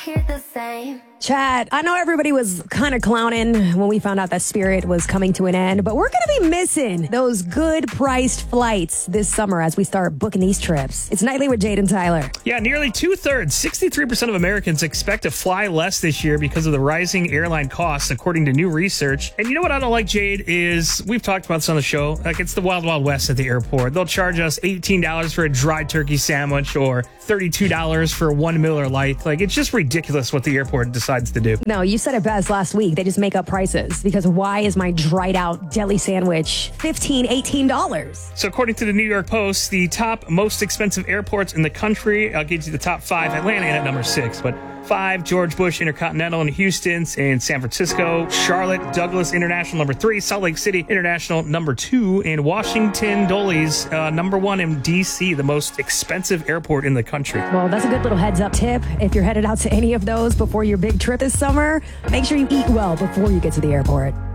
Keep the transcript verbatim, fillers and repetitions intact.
here the same. Chad, I know everybody was kind of clowning when we found out that Spirit was coming to an end, but we're going to be missing those good priced flights this summer as we start booking these trips. It's Nightly with Jade and Tyler. Yeah, nearly two-thirds, sixty-three percent of Americans expect to fly less this year because of the rising airline costs, according to new research. And you know what I don't like, Jade, is we've talked about this on the show. Like, it's the Wild Wild West at the airport. They'll charge us eighteen dollars for a dry turkey sandwich or thirty-two dollars for one Miller Lite. Like, it's just ridiculous what the airport decides to do. No, you said it best last week. They just make up prices because why is my dried out deli sandwich fifteen dollars, eighteen dollars? So according to the New York Post, the top most expensive airports in the country, I'll give you the top five. Atlanta in at number six, but five, George Bush Intercontinental in Houston and San Francisco, Charlotte Douglas International number three, Salt Lake City International number two, and Washington Dulles uh, number one in D C, the most expensive airport in the country. Well, that's a good little heads up tip. If you're headed out to any of those before your big trip this summer, make sure you eat well before you get to the airport.